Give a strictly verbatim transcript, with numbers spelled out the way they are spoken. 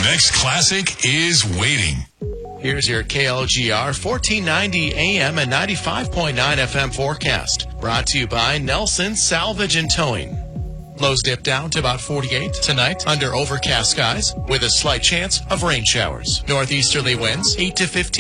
next classic is waiting. Here's your K L G R fourteen ninety A M and ninety-five point nine F M forecast. Brought to you by Nelson Salvage and Towing. Lows dip down to about forty-eight tonight under overcast skies with a slight chance of rain showers. Northeasterly winds eight to fifteen.